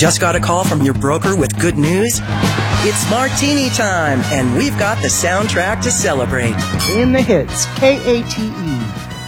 Just got a call from your broker with good news? It's Martini time, and we've got the soundtrack to celebrate. In the hits, KATE